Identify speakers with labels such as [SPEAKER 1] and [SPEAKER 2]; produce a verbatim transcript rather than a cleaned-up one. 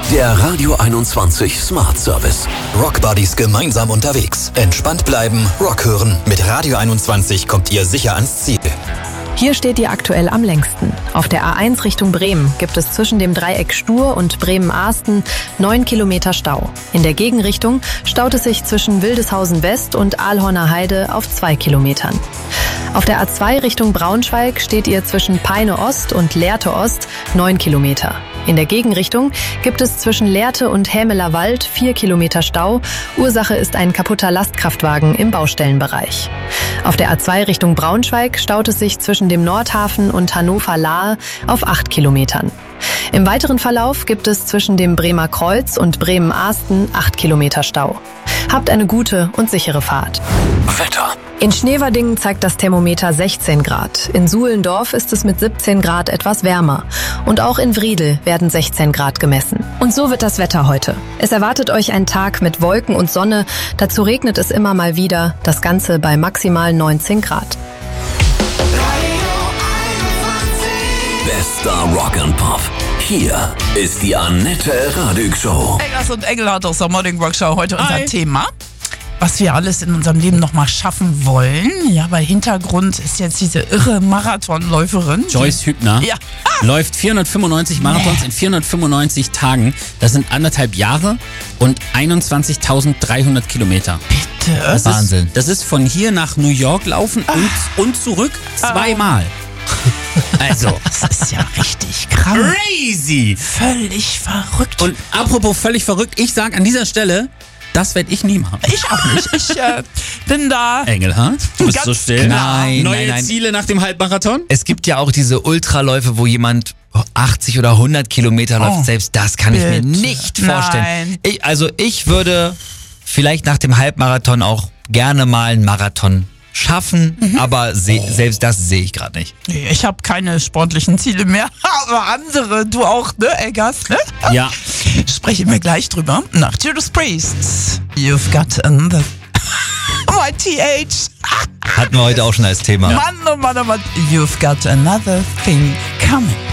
[SPEAKER 1] Der Radio einundzwanzig Smart Service.
[SPEAKER 2] Rockbuddies gemeinsam unterwegs. Entspannt bleiben, Rock hören. Mit Radio einundzwanzig kommt ihr sicher ans Ziel.
[SPEAKER 3] Hier steht ihr aktuell am längsten. Auf der A eins Richtung Bremen gibt es zwischen dem Dreieck Stur und Bremen-Ahsten neun Kilometer Stau. In der Gegenrichtung staut es sich zwischen Wildeshausen West und Aalhorner Heide auf zwei Kilometern. Auf der A zwei Richtung Braunschweig steht ihr zwischen Peine Ost und Lehrte Ost neun Kilometer. In der Gegenrichtung gibt es zwischen Lehrte und Hämeler Wald vier Kilometer Stau. Ursache ist ein kaputter Lastkraftwagen im Baustellenbereich. Auf der A zwei Richtung Braunschweig staut es sich zwischen dem Nordhafen und Hannover-Lahe auf acht Kilometern. Im weiteren Verlauf gibt es zwischen dem Bremer Kreuz und Bremen-Ahsten acht Kilometer Stau. Habt eine gute und sichere Fahrt.
[SPEAKER 1] Wetter.
[SPEAKER 3] In Schneverdingen zeigt das Thermometer sechzehn Grad. In Suhlendorf ist es mit siebzehn Grad etwas wärmer. Und auch in Wriedel werden sechzehn Grad gemessen. Und so wird das Wetter heute. Es erwartet euch ein Tag mit Wolken und Sonne. Dazu regnet es immer mal wieder. Das Ganze bei maximal neunzehn Grad.
[SPEAKER 1] Bester Rock and Pop. Hier ist die Annette Radig Show.
[SPEAKER 4] Eggers und Engelhardt aus der Morning Rock Show. Heute unser
[SPEAKER 5] Hi.
[SPEAKER 4] Thema, was wir alles in unserem Leben nochmal schaffen wollen. Ja, bei Hintergrund ist jetzt diese irre Marathonläuferin.
[SPEAKER 5] Joyce Hübner
[SPEAKER 4] Ja.
[SPEAKER 5] läuft vierhundertfünfundneunzig Marathons
[SPEAKER 4] Nee.
[SPEAKER 5] in vierhundertfünfundneunzig Tagen. Das sind anderthalb Jahre und einundzwanzigtausenddreihundert Kilometer.
[SPEAKER 4] Bitte.
[SPEAKER 5] Das
[SPEAKER 2] Wahnsinn.
[SPEAKER 5] Ist, das ist von hier nach New York laufen und, und zurück zweimal. Also,
[SPEAKER 4] Das ist ja richtig krank.
[SPEAKER 5] crazy.
[SPEAKER 4] Völlig verrückt.
[SPEAKER 5] Und apropos völlig verrückt, ich sag an dieser Stelle, das werde ich nie machen.
[SPEAKER 4] ich auch nicht. Ich äh, bin da.
[SPEAKER 5] Engelhardt, du bist
[SPEAKER 4] Ganz
[SPEAKER 5] so still.
[SPEAKER 4] klar.
[SPEAKER 2] Nein,
[SPEAKER 5] Neue
[SPEAKER 2] nein, nein.
[SPEAKER 5] Ziele nach dem Halbmarathon?
[SPEAKER 2] Es gibt ja auch diese Ultraläufe, wo jemand achtzig oder hundert Kilometer läuft.
[SPEAKER 4] Oh,
[SPEAKER 2] Selbst das kann ich mir
[SPEAKER 4] bitte.
[SPEAKER 2] nicht vorstellen.
[SPEAKER 4] Nein.
[SPEAKER 2] Ich, also ich würde vielleicht nach dem Halbmarathon auch gerne mal einen Marathon schaffen, aber se selbst das sehe ich gerade nicht.
[SPEAKER 4] Nee, ich habe keine sportlichen Ziele mehr. Aber andere, du auch, ne, Eggers? Ne?
[SPEAKER 5] Ja.
[SPEAKER 4] Sprechen wir gleich drüber. Nach Judas Priest. You've got another. My T H.
[SPEAKER 2] Hatten wir heute auch schon als Thema.
[SPEAKER 4] Mann, oh Mann, oh Mann. You've got another thing coming.